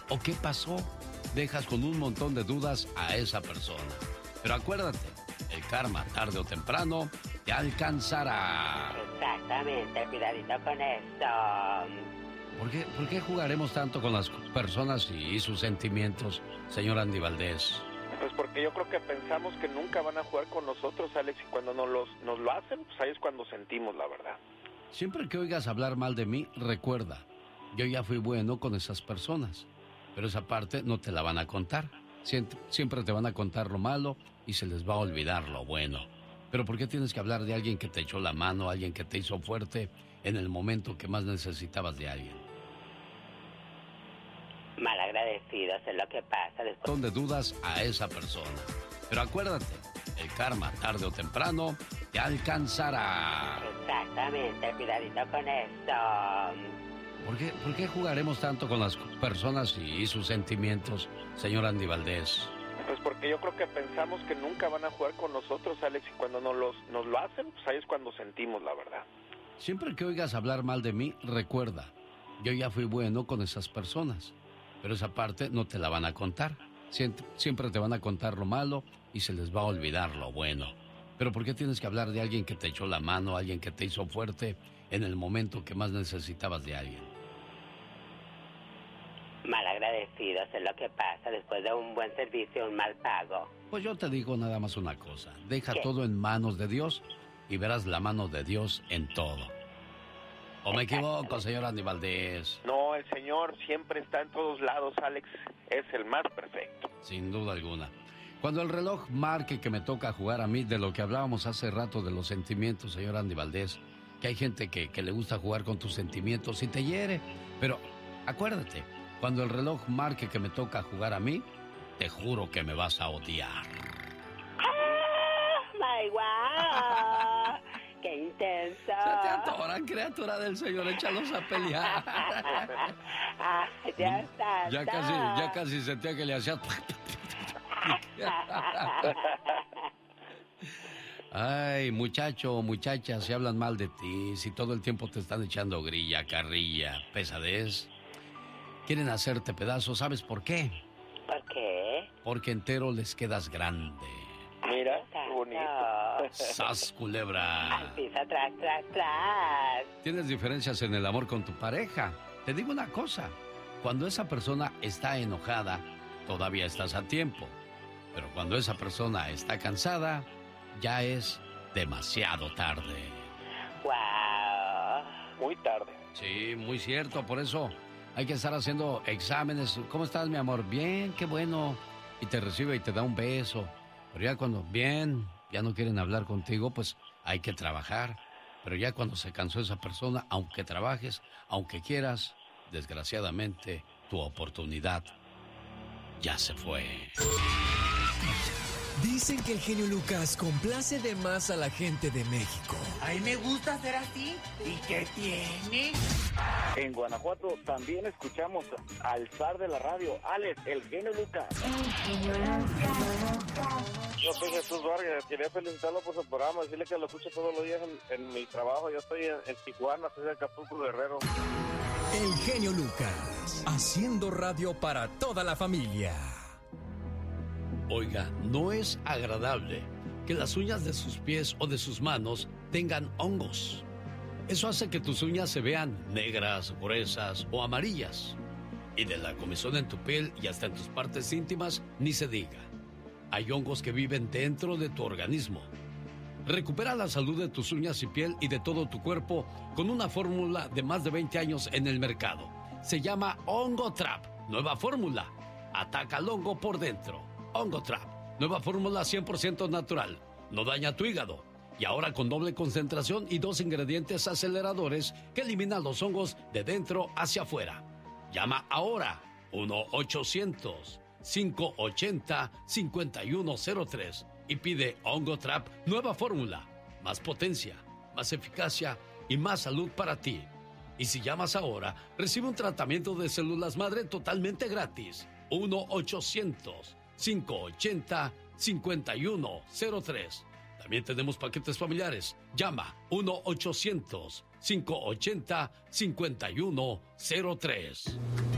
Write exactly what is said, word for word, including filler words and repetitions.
¿O qué pasó? Dejas con un montón de dudas a esa persona. Pero acuérdate, el karma, tarde o temprano, te alcanzará. Exactamente, cuidadito con esto. ¿Por qué, ¿Por qué jugaremos tanto con las personas y, y sus sentimientos, señor Andy Valdés? Pues porque yo creo que pensamos que nunca van a jugar con nosotros, Alex, y cuando nos, los, nos lo hacen, pues ahí es cuando sentimos la verdad. Siempre que oigas hablar mal de mí, recuerda, yo ya fui bueno con esas personas, pero esa parte no te la van a contar. Siempre, siempre te van a contar lo malo y se les va a olvidar lo bueno. Pero ¿por qué tienes que hablar de alguien que te echó la mano, alguien que te hizo fuerte en el momento que más necesitabas de alguien? Malagradecidos es lo que pasa después. Donde dudas a esa persona. Pero acuérdate, el karma, tarde o temprano, te alcanzará. Exactamente, cuidadito con esto. ¿Por qué, ¿Por qué jugaremos tanto con las personas y, y sus sentimientos, señor Andy Valdés? Pues porque yo creo que pensamos que nunca van a jugar con nosotros, Alex, y cuando nos, los, nos lo hacen, pues ahí es cuando sentimos la verdad. Siempre que oigas hablar mal de mí, recuerda, yo ya fui bueno con esas personas, pero esa parte no te la van a contar. Siempre, siempre te van a contar lo malo y se les va a olvidar lo bueno. Pero ¿por qué tienes que hablar de alguien que te echó la mano, alguien que te hizo fuerte en el momento que más necesitabas de alguien? Malagradecidos es lo que pasa después de un buen servicio, un mal pago. Pues yo te digo nada más una cosa. Deja ¿Qué? todo en manos de Dios y verás la mano de Dios en todo. ¿O me equivoco, señor Andy Valdés? No, el Señor siempre está en todos lados, Alex. Es el más perfecto. Sin duda alguna. Cuando el reloj marque que me toca jugar a mí, de lo que hablábamos hace rato de los sentimientos, señor Andy Valdés, que hay gente que, que le gusta jugar con tus sentimientos y te hiere. Pero acuérdate, cuando el reloj marque que me toca jugar a mí, te juro que me vas a odiar. ¡Ah! ¡My wow! ¡Qué intenso! Se te atoran, criatura del Señor, échalos a pelear. Ah, ya está. Ya casi, ya casi sentía que le hacía... Ay, muchacho, muchacha, si hablan mal de ti, si todo el tiempo te están echando grilla, carrilla, pesadez, quieren hacerte pedazos, ¿sabes por qué? ¿Por qué? Porque entero les quedas grande. Mira, qué bonito. ¡Sas, culebra! Al piso, tras, tras, tras. Tienes diferencias en el amor con tu pareja. Te digo una cosa, cuando esa persona está enojada, todavía estás a tiempo. Pero cuando esa persona está cansada, ya es demasiado tarde. ¡Wow! Muy tarde. Sí, muy cierto, por eso hay que estar haciendo exámenes. ¿Cómo estás, mi amor? Bien, qué bueno. Y te recibe y te da un beso. Pero ya cuando, bien, ya no quieren hablar contigo, pues hay que trabajar. Pero ya cuando se cansó esa persona, aunque trabajes, aunque quieras, desgraciadamente, tu oportunidad ya se fue. Dicen que el genio Lucas complace de más a la gente de México. A mí me gusta ser así. ¿Y qué tiene? En Guanajuato también escuchamos al zar de la radio, Alex, el genio Lucas. El genio Lucas. Yo soy Jesús Vargas, quería felicitarlo por su programa, decirle que lo escucho todos los días en, en mi trabajo. Yo estoy en, en Tijuana, soy de Acapulco, Guerrero. El genio Lucas, haciendo radio para toda la familia. Oiga, no es agradable que las uñas de sus pies o de sus manos tengan hongos. Eso hace que tus uñas se vean negras, gruesas o amarillas. Y de la comezón en tu piel y hasta en tus partes íntimas, ni se diga. Hay hongos que viven dentro de tu organismo. Recupera la salud de tus uñas y piel y de todo tu cuerpo con una fórmula de más de veinte años en el mercado. Se llama Hongo Trap. Nueva fórmula. Ataca al hongo por dentro. Hongo Trap. Nueva fórmula cien por ciento natural. No daña tu hígado. Y ahora con doble concentración y dos ingredientes aceleradores que eliminan los hongos de dentro hacia afuera. Llama ahora. uno ochocientos, cinco ochenta, cincuenta y uno cero tres y pide Hongo Trap nueva fórmula. Más potencia, más eficacia y más salud para ti. Y si llamas ahora, recibe un tratamiento de células madre totalmente gratis. uno ochocientos, cinco ochenta, cincuenta y uno cero tres. También tenemos paquetes familiares. Llama uno ochocientos, cinco ochenta, cincuenta y uno cero tres.